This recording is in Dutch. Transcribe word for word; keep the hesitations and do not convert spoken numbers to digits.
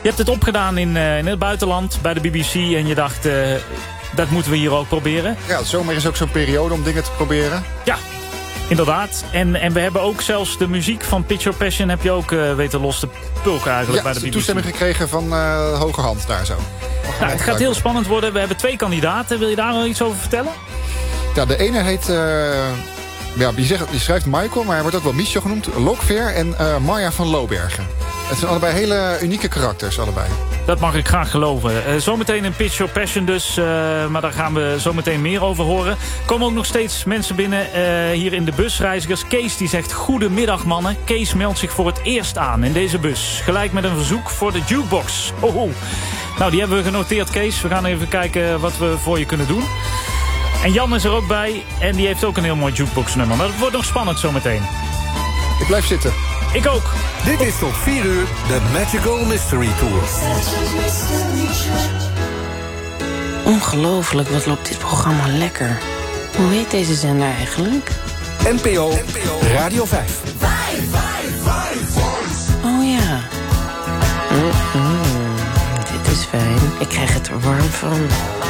Je hebt het opgedaan in, uh, in het buitenland, bij de B B C. En je dacht, uh, dat moeten we hier ook proberen. Ja, de zomer is ook zo'n periode om dingen te proberen. Ja, inderdaad. En, en we hebben ook zelfs de muziek van Pitch Your Passion... heb je ook uh, weten los te pulken eigenlijk ja, bij de B B C. toestemming gekregen van uh, hoge hand daar zo. Nou, het gaat heel spannend worden. We hebben twee kandidaten. Wil je daar nog iets over vertellen? Ja, de ene heet... Uh, ja, die, zegt, die schrijft Michael, maar hij wordt ook wel Michel genoemd. Lokveer en uh, Marja van Loobergen. Het zijn allebei hele unieke karakters, allebei. Dat mag ik graag geloven. Uh, zometeen een Pitch Your Passion dus. Uh, maar daar gaan we zometeen meer over horen. Er komen ook nog steeds mensen binnen uh, hier in de busreizigers. Kees die zegt, goedemiddag mannen. Kees meldt zich voor het eerst aan in deze bus. Gelijk met een verzoek voor de jukebox. Oh, oh. Nou, die hebben we genoteerd, Kees. We gaan even kijken wat we voor je kunnen doen. En Jan is er ook bij. En die heeft ook een heel mooi jukebox-nummer. Maar dat wordt nog spannend zometeen. Ik blijf zitten. Ik ook. Dit is tot vier uur de Magical Mystery Tour. Ongelooflijk, wat loopt dit programma lekker. Hoe heet deze zender eigenlijk? N P O, N P O Radio vijf. Oh ja. Mm-hmm. Dit is fijn. Ik krijg het er warm van.